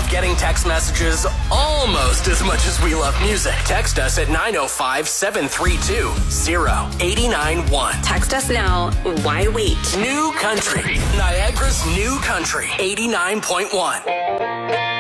love getting text messages almost as much as we love music. Text us at 905-732-0891. Text us now. Why wait? New Country. Niagara's New Country. 89.1.